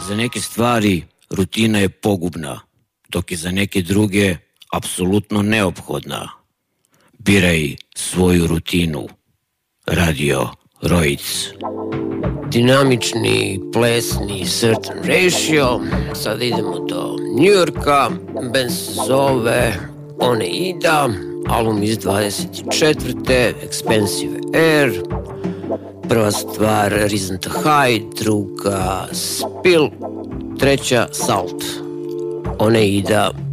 Za neke stvari rutina je pogubna, dok je za neke druge apsolutno neophodna. Biraj svoju rutinu. Radio Roic. Dinamični, plesni Certain Ratio. Sada idemo do Njujorka. Band se zove Oneida. Album iz 24. Expensive Air. Prva stvar Reason to Hide, druga Spill, treća Salt. Oneida.